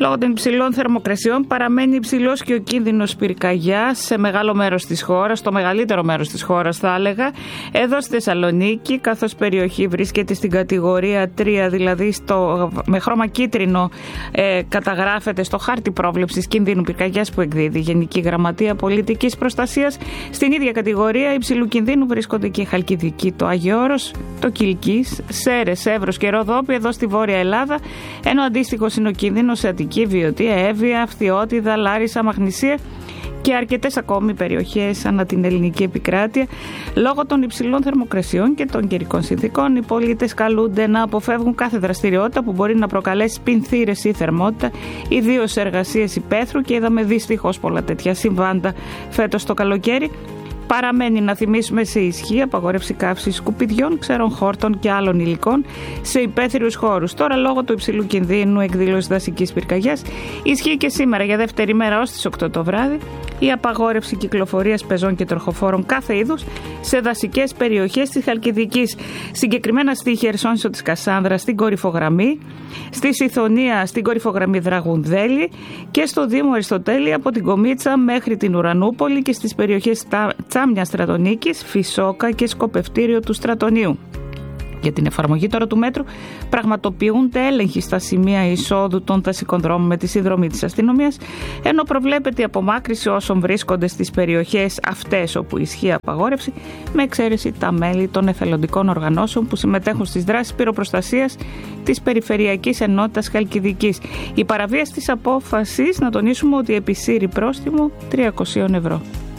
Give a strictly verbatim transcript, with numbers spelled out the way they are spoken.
Λόγω των υψηλών θερμοκρασιών παραμένει υψηλός και ο κίνδυνος πυρκαγιάς σε μεγάλο μέρος της χώρας, στο μεγαλύτερο μέρος της χώρας θα έλεγα, εδώ στη Θεσσαλονίκη, καθώς περιοχή βρίσκεται στην κατηγορία τρία, δηλαδή στο, με χρώμα κίτρινο ε, καταγράφεται στο χάρτη πρόβλεψης κινδύνου πυρκαγιάς που εκδίδει η Γενική Γραμματεία Πολιτικής Προστασίας. Στην ίδια κατηγορία υψηλού κινδύνου βρίσκονται και η Χαλκιδική, το Άγιο Όρος, το Κιλκής, Σέρρες, Εύρος και Ροδόπη εδώ στη Βόρεια Ελλάδα, ενώ αντίστοιχο είναι ο κίνδυνος σε Αττική, Βιωτία, Εύβοια, Φθιώτιδα, Λάρισα, Μαγνησία και αρκετές ακόμη περιοχές ανά την ελληνική επικράτεια. Λόγω των υψηλών θερμοκρασιών και των καιρικών συνθήκων, οι πολίτες καλούνται να αποφεύγουν κάθε δραστηριότητα που μπορεί να προκαλέσει πινθύρες ή θερμότητα, ιδίως σε εργασίες υπαίθρου, και είδαμε δυστυχώς πολλά τέτοια συμβάντα φέτος το καλοκαίρι. Παραμένει, να θυμίσουμε, σε ισχύ απαγόρευση καύσης σκουπιδιών, ξερών χόρτων και άλλων υλικών σε υπαίθριους χώρους. Τώρα, λόγω του υψηλού κινδύνου εκδήλωσης δασικής πυρκαγιάς, ισχύει και σήμερα για δεύτερη μέρα ως τις οκτώ το βράδυ η απαγόρευση κυκλοφορίας πεζών και τροχοφόρων κάθε είδους σε δασικές περιοχές της Χαλκιδικής. Συγκεκριμένα στη Χερσόνησο της Κασάνδρας, στην Κορυφογραμμή, στη Σιθωνία, στην Κορυφογραμμή Δραγουνδέλη και στο Δήμο Αριστοτέλη από την Κομίτσα μέχρι την Ουρανούπολη και στις περιοχές Τσάμια Στρατονίκης, Φυσόκα και Σκοπευτήριο του Στρατονίου. Για την εφαρμογή τώρα του μέτρου πραγματοποιούνται έλεγχοι στα σημεία εισόδου των δασικών δρόμων με τη συνδρομή της αστυνομίας, ενώ προβλέπεται η απομάκρυση όσων βρίσκονται στις περιοχές αυτές όπου ισχύει απαγόρευση, με εξαίρεση τα μέλη των εθελοντικών οργανώσεων που συμμετέχουν στις δράσεις πυροπροστασίας της Περιφερειακής Ενότητας Χαλκιδικής. Η παραβίαση της απόφασης, να τονίσουμε ότι επισύρει πρόστιμο τριακόσια ευρώ.